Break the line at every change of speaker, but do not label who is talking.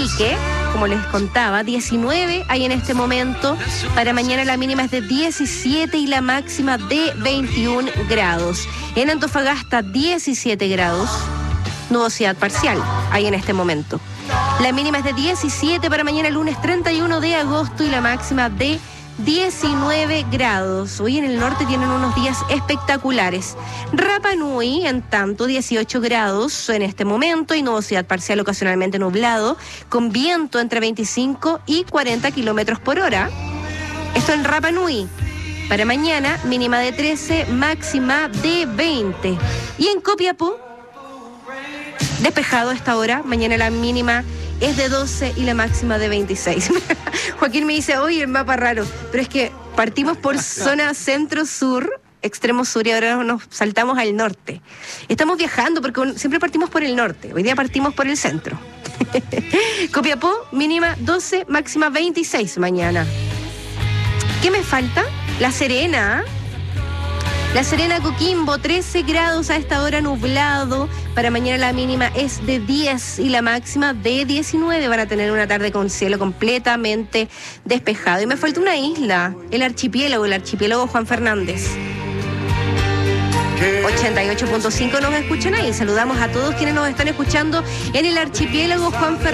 Iquique, como les contaba, 19 hay en este momento. Para mañana la mínima es de 17 y la máxima de 21 grados. En Antofagasta, 17 grados. Nubosidad parcial hay en este momento. La mínima es de 17 para mañana lunes 31 de agosto y la máxima de 19 grados. Hoy en el norte tienen unos días espectaculares. Rapa Nui, en tanto, 18 grados en este momento y nubosidad parcial ocasionalmente nublado, con viento entre 25 y 40 kilómetros por hora. Esto en Rapa Nui. Para mañana, mínima de 13, máxima de 20. Y en Copiapó, despejado a esta hora, mañana la mínima es de 12 y la máxima de 26. Joaquín me dice, oye, el mapa raro, pero es que partimos por zona centro-sur, extremo sur, y ahora nos saltamos al norte. Estamos viajando porque siempre partimos por el norte, hoy día partimos por el centro. Copiapó, mínima 12, máxima 26 mañana. ¿Qué me falta? La Serena, La Serena, Coquimbo, 13 grados a esta hora, nublado. Para mañana la mínima es de 10 y la máxima de 19. Van a tener una tarde con cielo completamente despejado. Y me falta una isla, el archipiélago Juan Fernández. 88.5 nos escuchan ahí. Saludamos a todos quienes nos están escuchando en el archipiélago Juan Fernández.